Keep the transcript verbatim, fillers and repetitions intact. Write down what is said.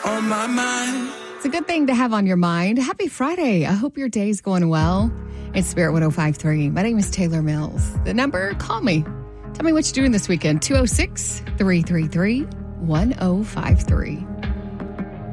on my mind. It's a good thing to have on your mind. Happy Friday. I hope your day's going well. It's Spirit one oh five point three. My name is Taylor Mills. The number, call me. Tell me what you're doing this weekend. two oh six, three three three, one oh five three.